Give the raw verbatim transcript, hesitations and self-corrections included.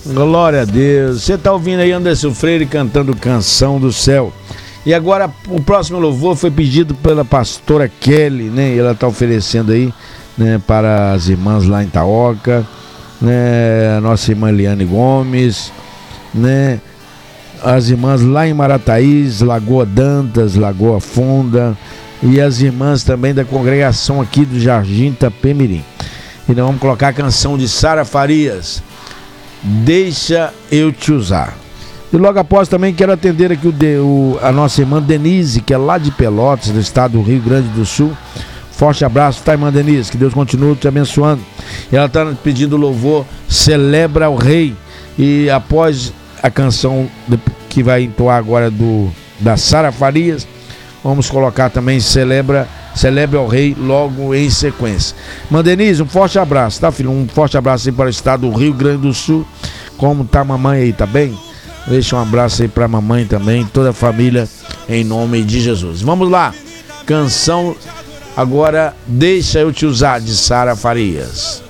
Glória a Deus. Você tá ouvindo aí Anderson Freire cantando Canção do Céu. E agora o próximo louvor foi pedido pela pastora Kelly, né? E ela tá oferecendo aí, né, para as irmãs lá em Itaoca, né, a nossa irmã Eliane Gomes, né, as irmãs lá em Marataízes, Lagoa Dantas, Lagoa Funda, e as irmãs também da congregação aqui do Jardim Itapemirim. E nós vamos colocar a canção de Sara Farias, Deixa Eu Te Usar. E logo após também quero atender aqui o, de, o, a nossa irmã Denise, que é lá de Pelotas, do estado do Rio Grande do Sul. Forte abraço, tá, irmã Denise? Que Deus continue te abençoando. E ela está pedindo louvor, Celebra o Rei. E após a canção que vai entoar agora do, da Sara Farias, vamos colocar também Celebra, Celebra o Rei logo em sequência. Irmã Denise, um forte abraço, tá, filho? Um forte abraço aí para o estado do Rio Grande do Sul. Como tá a mamãe aí, tá bem? Deixa um abraço aí pra mamãe também, toda a família, em nome de Jesus. Vamos lá, canção agora Deixa Eu Te Usar, de Sara Farias.